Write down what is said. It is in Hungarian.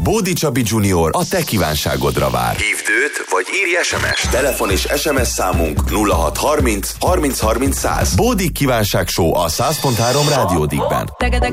Bódi Csabi Junior a te kívánságodra vár. Hívd őt, vagy írj SMS-t. Telefon és SMS számunk 0630 30 30 100. Bódi kívánság show a 100.3 Rádiódikben.